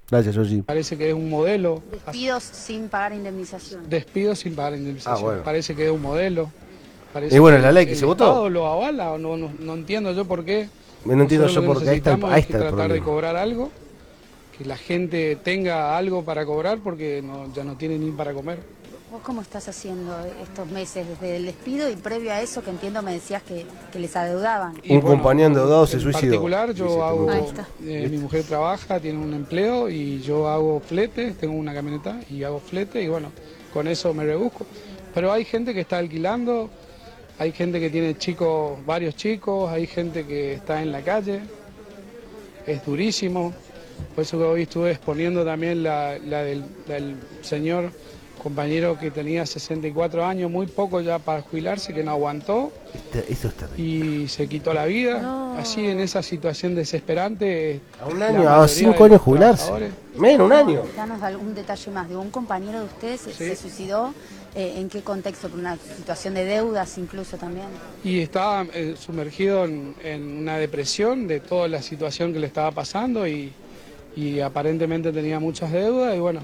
Gracias, Yoshi. Parece que es un modelo. Despidos sin pagar indemnización. Despidos sin pagar indemnización. Bueno. Parece que es un modelo. Parece Y bueno, que la ley que el se votó. Estado lo avala, o no entiendo yo por qué. No entiendo Nosotros yo lo que por qué. Ahí está el necesitamos es tratar de problema. cobrar algo, que la gente tenga algo para cobrar porque ya no tiene ni para comer. ¿Vos cómo estás haciendo estos meses desde el despido y previo a eso que entiendo me decías que les adeudaban? Y Un compañero endeudado se suicidó. En particular yo hago, Ahí está. mi mujer trabaja, tiene un empleo y yo hago flete, tengo una camioneta y hago flete y bueno, con eso me rebusco. Pero hay gente que está alquilando, hay gente que tiene chicos, varios chicos, hay gente que está en la calle, es durísimo. Por eso que hoy estuve exponiendo también la del señor compañero que tenía 64 años, muy poco ya para jubilarse, que no aguantó Eso está terrible. y se quitó la vida. No. Así en esa situación desesperante. A un la año, mayoría a de 5 los años jubilarse. trabajadores- Menos, un año. Danos algún detalle más. De un compañero de ustedes se suicidó. ¿En qué contexto? ¿Por una situación de deudas incluso también? Y estaba sumergido en una depresión de toda la situación que le estaba pasando y aparentemente tenía muchas deudas y bueno,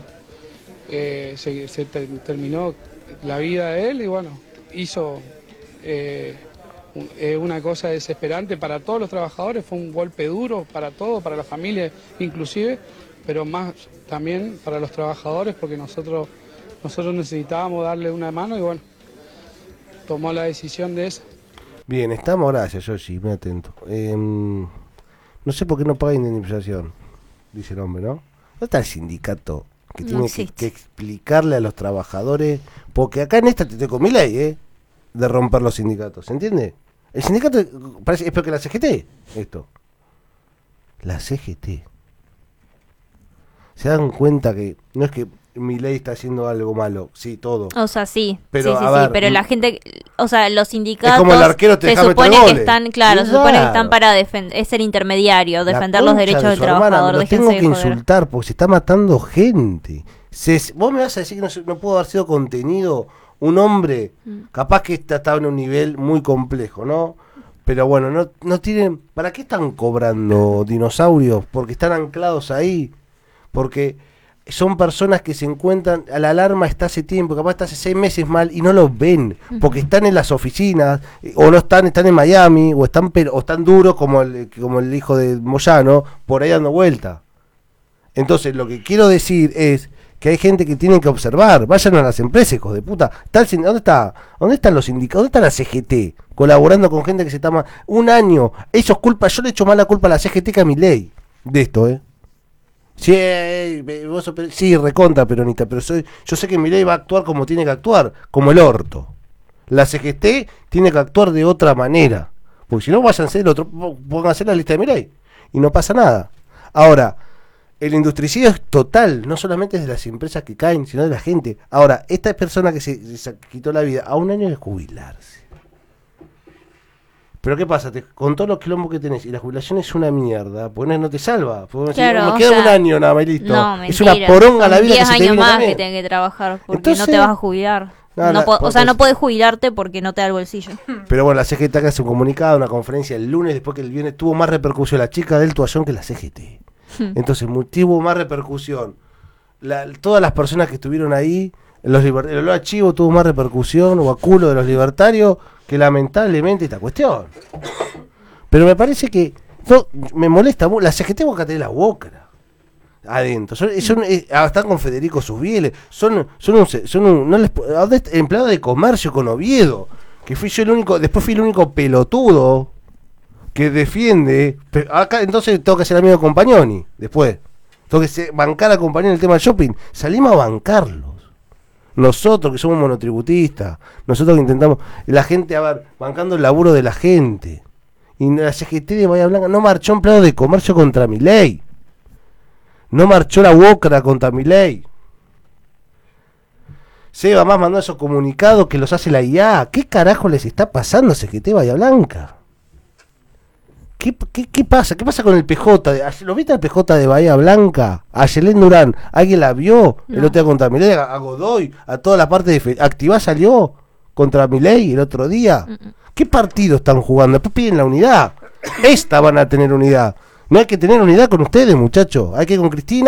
terminó la vida de él y bueno, hizo una cosa desesperante para todos los trabajadores, fue un golpe duro para todos, para la familia inclusive, pero más también para los trabajadores porque nosotros necesitábamos darle una mano y bueno, tomó la decisión de eso. Bien, estamos, gracias, Yoshi, muy atento. No sé por qué no paga indemnización, dice el hombre, ¿no? ¿Dónde está el sindicato que No tiene existe. que explicarle a los trabajadores? Porque acá en esta te tengo mi ley, de romper los sindicatos, ¿se entiende? El sindicato parece, es peor que la CGT, esto. La CGT. ¿Se dan cuenta que no es que mi ley está haciendo algo malo? Sí, todo. O sea, sí, Pero, sí, a sí, ver, pero la gente, o sea, los sindicatos como el arquero te se deja meter supone que goles. están, claro, se supone que Claro. están para defender, es ser intermediario, La defender los concha derechos de del su hermana, trabajador, los tengo déjense que de joder. insultar porque se está matando gente. Vos me vas a decir que no pudo haber sido contenido un hombre, capaz que estaba en un nivel muy complejo, ¿no? Pero bueno, no tienen... ¿Para qué están cobrando dinosaurios? Porque están anclados ahí. Porque son personas que se encuentran... A la alarma está hace tiempo, capaz está hace 6 meses mal y no los ven. Porque están en las oficinas, o no están en Miami, o están duros como el hijo de Moyano, por ahí dando vuelta. Entonces, lo que quiero decir es que hay gente que tiene que observar. Vayan a las empresas, hijos de puta. ¿Dónde están los sindicatos? ¿Dónde está la CGT? Colaborando con gente que se está un año. Eso es culpa. Yo le echo más la culpa a la CGT que a mi ley. De esto, Sí, sí, recontra peronista, pero yo sé que mi ley va a actuar como tiene que actuar, como el orto. La CGT tiene que actuar de otra manera. Porque si no, váyanse pónganse la lista de mi ley. Y no pasa nada. Ahora, el industricidio es total, no solamente es de las empresas que caen, sino de la gente. Ahora, esta persona que se quitó la vida a un año de jubilarse. Pero ¿qué pasa? Con todos los quilombos que tenés, y la jubilación es una mierda, porque no te salva. Porque Claro, nos o queda sea, un año nada más y listo. No, es una mentira, poronga son la vida 10 que se te años viene más también. que tenés que trabajar, porque Entonces, no te vas a jubilar. O sea, no podés jubilarte porque no te da el bolsillo. Pero bueno, la CGT acá hace un comunicado, una conferencia el lunes, después que el viernes tuvo más repercusión la chica del toallón que la CGT. Entonces, tuvo más repercusión. Todas las personas que estuvieron ahí, el olor a chivo tuvo más repercusión, o a culo de los libertarios, que lamentablemente esta cuestión. Pero me parece que me molesta mucho. La CGT vos acá tenés la boca adentro. Están con Federico Susbiele. Empleados de comercio con Oviedo. Que fui yo el único. Después fui el único pelotudo que defiende. Acá entonces tengo que ser amigo de Compagnoni. Después. Tengo que bancar a Compagnoni en el tema del shopping. Salimos a bancarlos. Nosotros que somos monotributistas. Nosotros que intentamos. La gente, bancando el laburo de la gente. Y la CGT de Bahía Blanca no marchó empleado de comercio contra mi ley. No marchó la UOCRA contra mi ley. Seba más mandó esos comunicados que los hace la IA. ¿Qué carajo les está pasando a CGT Bahía Blanca? ¿Qué pasa? ¿Qué pasa con el PJ? ¿Lo viste al PJ de Bahía Blanca? A Yelén Durán. ¿Alguien la vio? No. El otro día contra mi ley. A Godoy. A toda la parte de Activá salió contra mi ley el otro día. ¿Qué partido están jugando? Después piden la unidad. Esta van a tener unidad. No hay que tener unidad con ustedes, muchachos. Hay que ir con Cristina.